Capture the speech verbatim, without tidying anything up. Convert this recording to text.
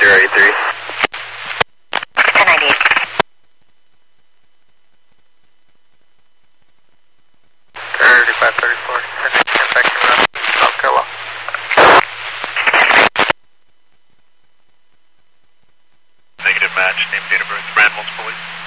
zero eight three. ten ninety-eight. thirty-five thirty-four. Infection around South Carolina. Negative match, name, date of birth, Randall's police.